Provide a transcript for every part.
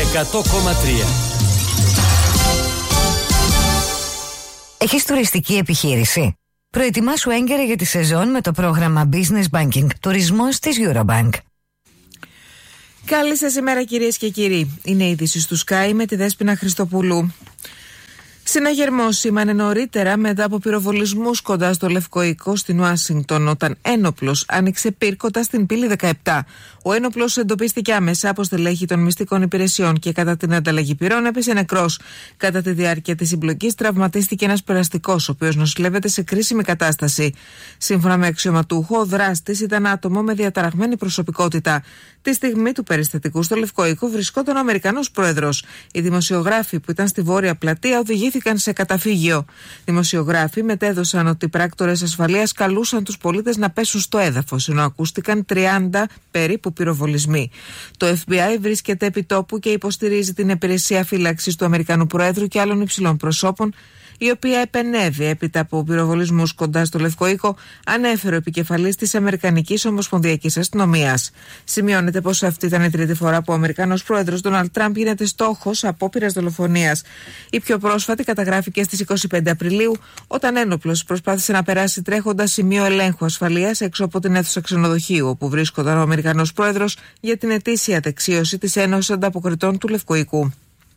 100,3. Έχεις τουριστική επιχείρηση? Προετοιμάσου έγκαιρα για τη σεζόν με το πρόγραμμα Business Banking Τουρισμός της Eurobank. Καλή σας ημέρα κυρίες και κύριοι. Είναι η είδηση του Sky με τη Δέσποινα Χριστοπούλου. Συναγερμός σήμανε νωρίτερα μετά από πυροβολισμούς κοντά στο Λευκό Οίκο στην Ουάσιγκτον, όταν ένοπλος άνοιξε πυρ κοντά στην πύλη 17. Ο ένοπλος εντοπίστηκε άμεσα από στελέχη των μυστικών υπηρεσιών και κατά την ανταλλαγή πυρών έπεσε νεκρός. Κατά τη διάρκεια της συμπλοκής τραυματίστηκε ένας περαστικός, ο οποίος νοσηλεύεται σε κρίσιμη κατάσταση. Σύμφωνα με αξιωματούχο, ο δράστης ήταν άτομο με διαταραγμένη προσωπικότητα. Τη στιγμή του περιστατικού στο Λευκό Οίκο βρισκόταν ο Αμερικανός πρόεδρος. Οι δημοσιογράφοι που ήταν στη βόρεια πλατεία οδηγήθηκαν σε καταφύγιο. Δημοσιογράφοι μετέδωσαν ότι οι πράκτορες ασφαλείας καλούσαν τους πολίτες να πέσουν στο έδαφος, ενώ ακούστηκαν 30 περίπου πυροβολισμοί. Το FBI βρίσκεται επί τόπου και υποστηρίζει την υπηρεσία φύλαξης του Αμερικανού Προέδρου και άλλων υψηλών προσώπων, η οποία επενέβη έπειτα από πυροβολισμούς κοντά στο Λευκό Οίκο, ανέφερε ο επικεφαλής της Αμερικανικής Ομοσπονδιακής Αστυνομίας. Σημειώνεται πως αυτή ήταν η τρίτη φορά που ο Αμερικανός πρόεδρος Ντόναλντ Τραμπ γίνεται στόχος απόπειρας δολοφονίας. Η πιο πρόσφατη καταγράφηκε στις 25 Απριλίου, όταν ένοπλος προσπάθησε να περάσει τρέχοντας σημείο ελέγχου ασφαλείας έξω από την αίθουσα ξενοδοχείου, όπου βρίσκονταν ο Αμερικανός πρόεδρος για την ετήσια δεξίωση της Ένωσης Ανταποκριτών του Λευκού Οίκου.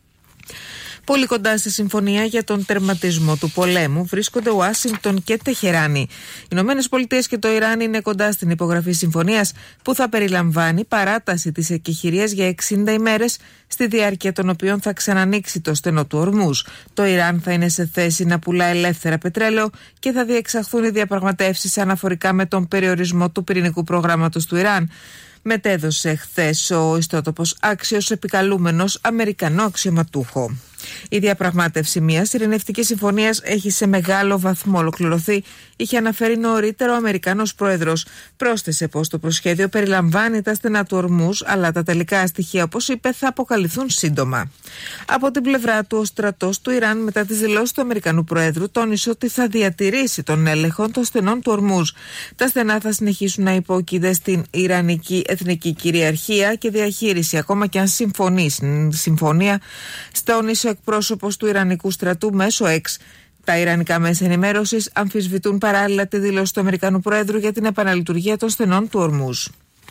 Πολύ κοντά στη συμφωνία για τον τερματισμό του πολέμου βρίσκονται Ουάσιγκτον και Τεχεράνη. Οι Ηνωμένες Πολιτείες και το Ιράν είναι κοντά στην υπογραφή συμφωνίας που θα περιλαμβάνει παράταση της εκεχηρίας για 60 ημέρες, στη διάρκεια των οποίων θα ξανανοίξει το στενό του Ορμούζ. Το Ιράν θα είναι σε θέση να πουλά ελεύθερα πετρέλαιο και θα διεξαχθούν οι διαπραγματεύσεις αναφορικά με τον περιορισμό του πυρηνικού προγράμματος του Ιράν. Μετέδωσε χθες ο ιστότοπος Άξιος επικαλούμενος Αμερικανό αξιωματούχο. Η διαπραγμάτευση μιας ειρηνευτικής συμφωνίας έχει σε μεγάλο βαθμό ολοκληρωθεί, είχε αναφέρει νωρίτερα ο Αμερικανός πρόεδρος. Πρόσθεσε πως το προσχέδιο περιλαμβάνει τα στενά του Ορμούζ, αλλά τα τελικά στοιχεία, όπως είπε, θα αποκαλυφθούν σύντομα. Από την πλευρά του, ο στρατός του Ιράν, μετά τις δηλώσεις του Αμερικανού Προέδρου, τόνισε ότι θα διατηρήσει τον έλεγχο των στενών του Ορμούζ. Τα στενά θα συνεχίσουν να υπόκεινται στην Ιρανική εθνική κυριαρχία και διαχείριση, ακόμα και αν συμφωνεί στην συμφωνία, στόνισε ο εκπρόσωπος του Ιρανικού στρατού μέσω X. Τα ιρανικά μέσα ενημέρωσης αμφισβητούν παράλληλα τη δήλωση του Αμερικανού Προέδρου για την επαναλειτουργία των στενών του Ορμούζ.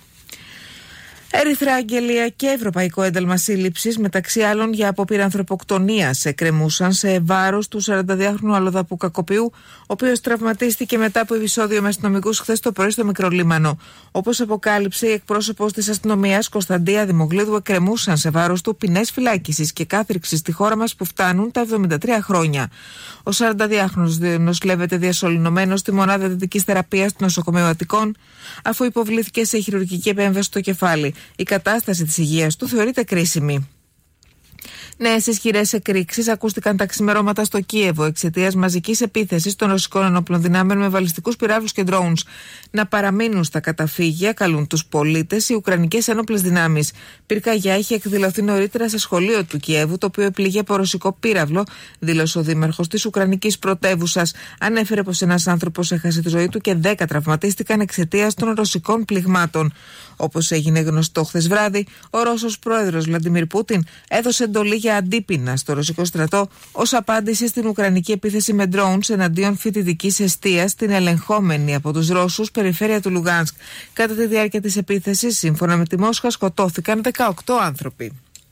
Ερυθρά αγγελία και ευρωπαϊκό ένταλμα σύλληψης, μεταξύ άλλων για απόπειρα ανθρωποκτονίας, εκκρεμούσαν σε βάρος του 42χρονου αλλοδαπού Κακοποιού, ο οποίος τραυματίστηκε μετά από επεισόδιο με αστυνομικούς χθες το πρωί στο Μικρολίμανο. Όπως αποκάλυψε η εκπρόσωπος της αστυνομίας Κωνσταντία Δημογλίδου, εκκρεμούσαν σε βάρος του ποινές φυλάκισης και κάθριξης στη χώρα μας που φτάνουν τα 73 χρόνια. Ο 42χρονος νοσηλεύεται διασωληνωμένος στη μονάδα δυτικής θεραπείας του νοσοκομείου Αττικών, αφού υποβλήθηκε σε χειρουργική επέμβαση στο κεφάλι. Η κατάσταση της υγείας του θεωρείται κρίσιμη. Νέες ισχυρές εκρήξεις ακούστηκαν τα ξημερώματα στο Κίεβο εξαιτίας μαζικής επίθεσης των ρωσικών ενόπλων δυνάμεων με βαλιστικούς πυράβλους και drones. Να παραμείνουν στα καταφύγια καλούν τους πολίτες οι ουκρανικές ένοπλες δυνάμεις. Πυρκαγιά είχε εκδηλωθεί νωρίτερα σε σχολείο του Κιέβου, το οποίο επλήγει από ρωσικό πύραυλο, δήλωσε ο δήμαρχος της Ουκρανικής πρωτεύουσας. Ανέφερε πως ένας άνθρωπος έχασε τη ζωή του και 10 τραυματίστηκαν εξαιτίας των ρωσικών πληγμάτων. Όπως έγινε γνωστό χθες βράδυ, ο Ρώσος πρόεδρος Βλαντιμίρ Πούτιν έδωσε εντολή για αντίπεινα στο ρωσικό στρατό ως απάντηση στην ουκρανική επίθεση με drones εναντίον φοιτητικής εστίας στην ελεγχόμενη από τους Ρώσους περιφέρεια του Λουγάνσκ. Κατά τη διάρκεια της επίθεσης, σύμφωνα με τη Μόσχα, σκοτώθηκαν 18 άνθρωποι.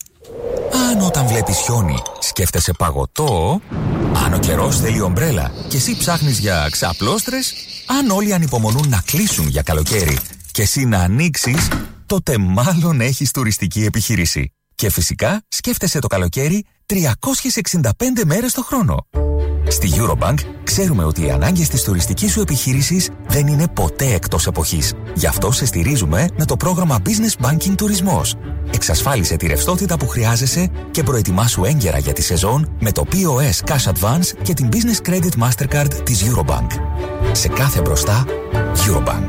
Αν όταν βλέπεις χιόνι σκέφτεσαι παγωτό, αν ο καιρός θέλει ομπρέλα και εσύ ψάχνεις για ξαπλώστρες, αν όλοι ανυπομονούν να κλείσουν για καλοκαίρι και εσύ να ανοίξεις, τότε μάλλον έχεις τουριστική επιχείρηση. Και φυσικά σκέφτεσαι το καλοκαίρι 365 μέρες το χρόνο. Στη Eurobank ξέρουμε ότι οι ανάγκες της τουριστικής σου επιχείρησης δεν είναι ποτέ εκτός εποχής. Γι' αυτό σε στηρίζουμε με το πρόγραμμα Business Banking Τουρισμός. Εξασφάλισε τη ρευστότητα που χρειάζεσαι και προετοιμάσου έγκαιρα για τη σεζόν με το POS Cash Advance και την Business Credit Mastercard της Eurobank. Σε κάθε μπροστά, Eurobank.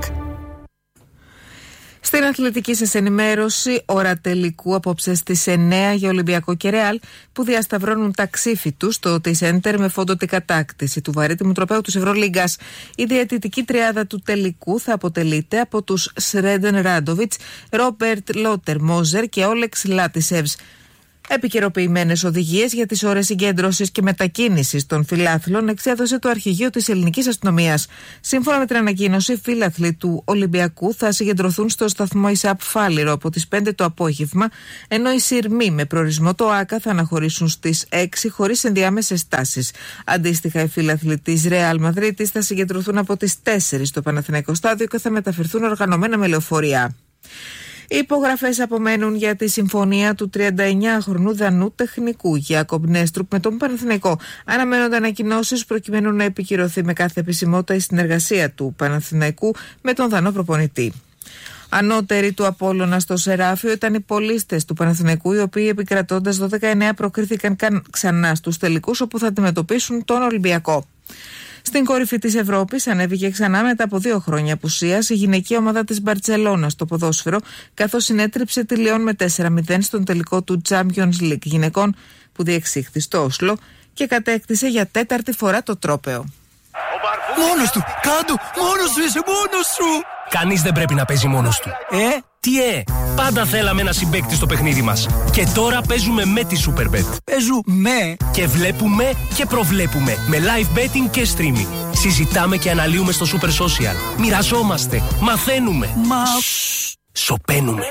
Στην αθλητική σας ενημέρωση, ώρα τελικού απόψε στις 9 για Ολυμπιακό και Ρεάλ, που διασταυρώνουν τα ξύφη τους στο T-Center με φόντο την κατάκτηση του βαρύτιμου τροπαίου της Ευρωλίγκας. Η διαιτητική τριάδα του τελικού θα αποτελείται από τους Σρέντεν Ράντοβιτς, Ρόμπερτ Λότερ Μόζερ και Όλεξ Λάτισεβς. Επικαιροποιημένες οδηγίες για τις ώρες συγκέντρωσης και μετακίνησης των φιλάθλων εξέδωσε το Αρχηγείο της Ελληνικής Αστυνομίας. Σύμφωνα με την ανακοίνωση, φίλαθλοι του Ολυμπιακού θα συγκεντρωθούν στο σταθμό ΙΣΑΠ Φάληρο από τις 5 το απόγευμα, ενώ οι Συρμοί με προορισμό το ΆΚΑ θα αναχωρήσουν στις 6 χωρίς ενδιάμεσες στάσεις. Αντίστοιχα, οι φίλαθλοι της Ρεάλ Μαδρίτης θα συγκεντρωθούν από τις 4 στο Παναθηναϊκό Στάδιο και θα μεταφερθούν οργανωμένα με λεωφορεία. Οι υπογραφές απομένουν για τη συμφωνία του 39χρονου Δανού τεχνικού Γιάκομπ Νέστρουπ με τον Παναθηναϊκό. Αναμένονται ανακοινώσεις προκειμένου να επικυρωθεί με κάθε επισημότητα η συνεργασία του Παναθηναϊκού με τον Δανό προπονητή. Ανώτεροι του Απόλλωνα στο Σεράφιο ήταν οι πολίστες του Παναθηναϊκού, οι οποίοι επικρατώντας 12-9 προκρίθηκαν ξανά στους τελικούς, όπου θα αντιμετωπίσουν τον Ολυμπιακό. Στην κορυφή της Ευρώπης ανέβηκε ξανά μετά από 2 χρόνια απουσίας η γυναικεία ομάδα της Μπαρτσελώνα στο ποδόσφαιρο, καθώς συνέτριψε τη Λιόν με 4-0 στον τελικό του Champions League γυναικών που διεξήχθη στο Όσλο και κατέκτησε για 4η φορά το τρόπαιο. Μόνος του! Κάντο! Μόνος σου! Είσαι μόνος σου! Κανείς δεν πρέπει να παίζει μόνος του. Τι πάντα θέλαμε ένα συμπαίκτη στο παιχνίδι μας. Και τώρα παίζουμε με τη Superbet. Παίζουμε! Και βλέπουμε και προβλέπουμε με live betting και streaming. Συζητάμε και αναλύουμε στο Super Social. Μοιραζόμαστε, μαθαίνουμε. Σωπαίνουμε.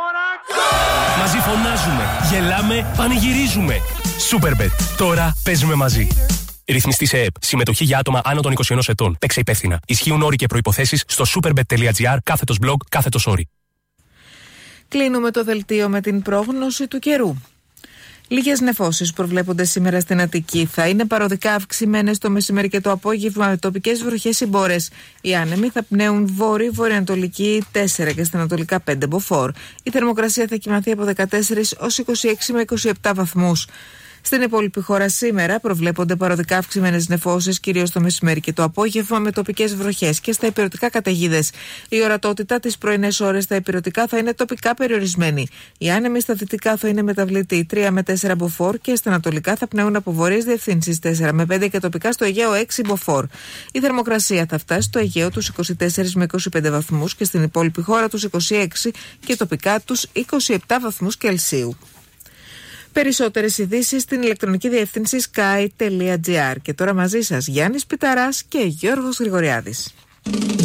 Μαζί φωνάζουμε, γελάμε, πανηγυρίζουμε. Superbet. Τώρα παίζουμε μαζί. Ρυθμιστή σε ΕΕΠ. Συμμετοχή για άτομα άνω των 21 ετών. Παίξε υπεύθυνα. Ισχύουν όροι και προϋποθέσεις στο superbet.gr/blog/όροι. Κλείνουμε το δελτίο με την πρόγνωση του καιρού. Λίγες νεφώσεις προβλέπονται σήμερα στην Αττική. Θα είναι παροδικά αυξημένες το μεσημέρι και το απόγευμα με τοπικές βροχές ή μπόρες. Οι άνεμοι θα πνέουν βορειοανατολική 4 και στα ανατολικά 5 μποφόρ. Η θερμοκρασία θα κυμανθεί από 14 ως 26 με 27 βαθμούς. Στην υπόλοιπη χώρα σήμερα προβλέπονται παροδικά αυξημένες νεφώσεις, κυρίως το μεσημέρι και το απόγευμα, με τοπικές βροχές και στα ηπειρωτικά καταιγίδες. Η ορατότητα τις πρωινές ώρες στα ηπειρωτικά θα είναι τοπικά περιορισμένη. Οι άνεμοι στα δυτικά θα είναι μεταβλητοί 3 με 4 μποφόρ και στα ανατολικά θα πνέουν από βορειές διευθύνσεις 4 με 5 και τοπικά στο Αιγαίο 6 μποφόρ. Η θερμοκρασία θα φτάσει στο Αιγαίο τους 24 με 25 βαθμούς και στην υπόλοιπη χώρα τους 26 και τοπικά τους 27 βαθμούς Κελσίου. Περισσότερες ειδήσεις στην ηλεκτρονική διεύθυνση sky.gr. Και τώρα μαζί σας Γιάννης Πιταράς και Γιώργος Γρηγοριάδης.